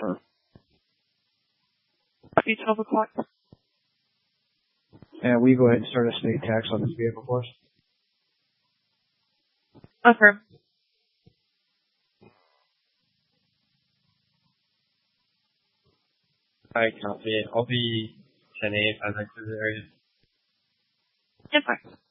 confirm. Be 12 o'clock. And we go ahead and start a state tax on this vehicle for us. Affirm. Hi, copy. I'll be 10 8 if I'd like to the area. Yes, sir.